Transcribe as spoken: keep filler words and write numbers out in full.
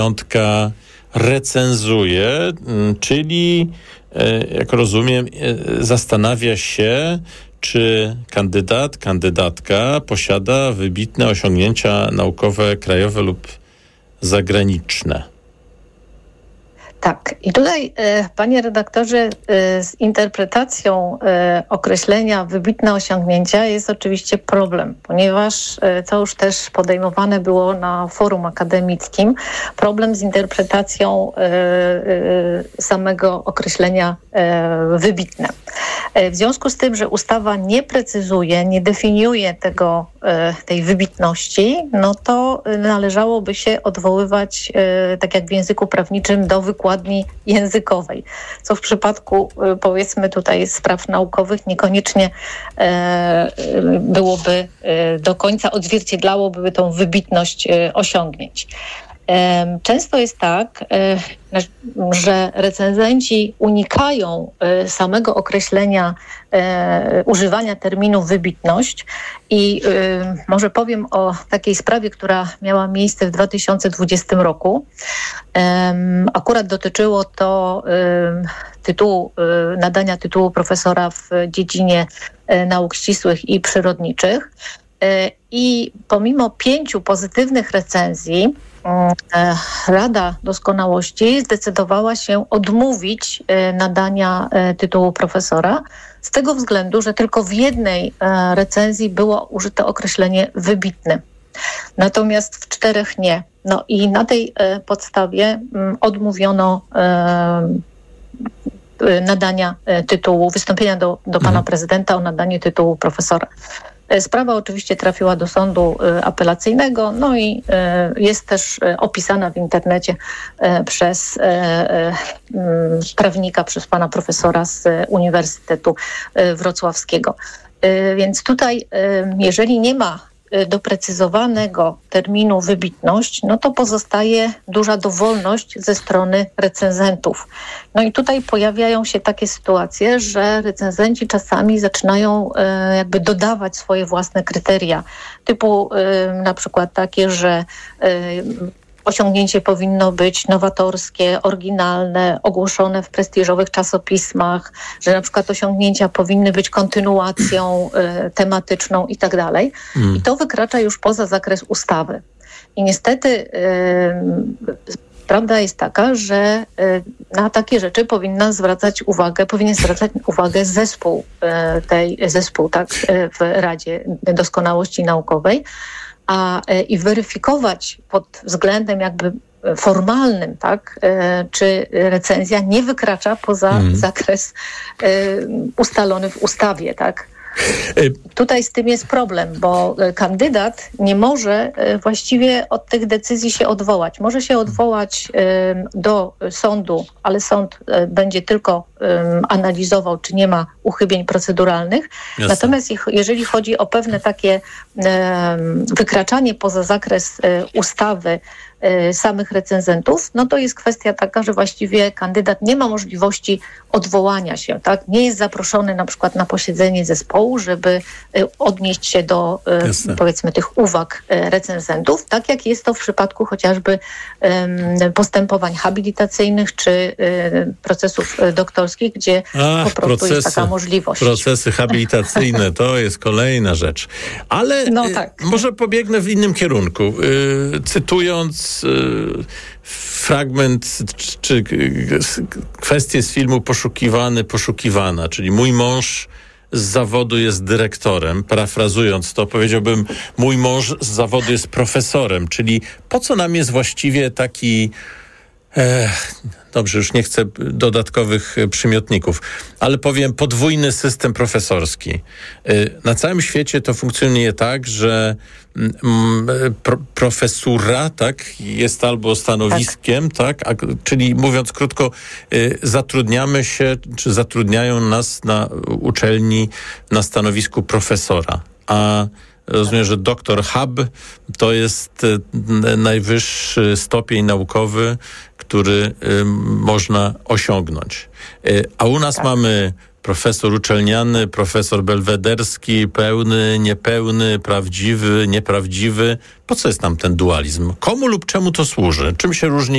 piątka recenzuje, czyli, jak rozumiem, zastanawia się, czy kandydat, kandydatka posiada wybitne osiągnięcia naukowe krajowe lub zagraniczne. Tak. I tutaj, e, panie redaktorze, e, z interpretacją e, określenia wybitne osiągnięcia jest oczywiście problem, ponieważ e, to już też podejmowane było na forum akademickim, problem z interpretacją e, e, samego określenia e, wybitne. E, w związku z tym, że ustawa nie precyzuje, nie definiuje tego, e, tej wybitności, no to należałoby się odwoływać, e, tak jak w języku prawniczym, do wykładni językowej, co w przypadku, powiedzmy tutaj, spraw naukowych niekoniecznie e, byłoby e, do końca odzwierciedlałoby tą wybitność e, osiągnięć. E, często jest tak, e, że recenzenci unikają e, samego określenia e, używania terminu wybitność i e, może powiem o takiej sprawie, która miała miejsce w dwa tysiące dwudziestym roku. E, akurat dotyczyło to e, tytułu, e, nadania tytułu profesora w dziedzinie e, nauk ścisłych i przyrodniczych. E, I pomimo pięciu pozytywnych recenzji, Rada Doskonałości zdecydowała się odmówić nadania tytułu profesora z tego względu, że tylko w jednej recenzji było użyte określenie wybitny, natomiast w czterech nie. No i na tej podstawie odmówiono nadania tytułu, wystąpienia do, do pana mhm. prezydenta o nadanie tytułu profesora. Sprawa oczywiście trafiła do sądu apelacyjnego, no i jest też opisana w internecie przez prawnika, przez pana profesora z Uniwersytetu Wrocławskiego. Więc tutaj, jeżeli nie ma doprecyzowanego terminu wybitność, no to pozostaje duża dowolność ze strony recenzentów. No i tutaj pojawiają się takie sytuacje, że recenzenci czasami zaczynają e, jakby dodawać swoje własne kryteria, typu e, na przykład takie, że e, osiągnięcie powinno być nowatorskie, oryginalne, ogłoszone w prestiżowych czasopismach, że na przykład osiągnięcia powinny być kontynuacją y, tematyczną i tak dalej. Mm. I to wykracza już poza zakres ustawy. I niestety y, prawda jest taka, że y, na takie rzeczy powinna zwracać uwagę, powinien zwracać uwagę zespół y, tej zespół, tak, y, w Radzie Doskonałości Naukowej, a i weryfikować pod względem jakby formalnym, tak, czy recenzja nie wykracza poza mm. zakres ustalony w ustawie, tak. Tutaj z tym jest problem, bo kandydat nie może właściwie od tych decyzji się odwołać. Może się odwołać do sądu, ale sąd będzie tylko analizował, czy nie ma uchybień proceduralnych. Jasne. Natomiast jeżeli chodzi o pewne takie wykraczanie poza zakres ustawy samych recenzentów, no to jest kwestia taka, że właściwie kandydat nie ma możliwości odwołania się, tak? Nie jest zaproszony na przykład na posiedzenie zespołu, żeby odnieść się do Jasne. powiedzmy tych uwag recenzentów, tak jak jest to w przypadku chociażby postępowań habilitacyjnych czy procesów doktorskich, gdzie Ach, po prostu procesy, jest taka możliwość. Procesy habilitacyjne to jest kolejna rzecz. Ale no tak. może pobiegnę w innym kierunku. Cytując fragment czy kwestię z filmu Poszukiwany, poszukiwana, czyli mój mąż z zawodu jest dyrektorem. Parafrazując to, powiedziałbym, mój mąż z zawodu jest profesorem, czyli po co nam jest właściwie taki Ech, dobrze, już nie chcę dodatkowych przymiotników, ale powiem podwójny system profesorski. Na całym świecie to funkcjonuje tak, że pro, profesura, tak, jest albo stanowiskiem, tak, tak a, czyli mówiąc krótko, zatrudniamy się, czy zatrudniają nas na uczelni na stanowisku profesora, a rozumiem, że doktor Hub to jest najwyższy stopień naukowy, który y, można osiągnąć. Y, a u nas tak. mamy profesor uczelniany, profesor belwederski, pełny, niepełny, prawdziwy, nieprawdziwy. Po co jest nam ten dualizm? Komu lub czemu to służy? Czym się różni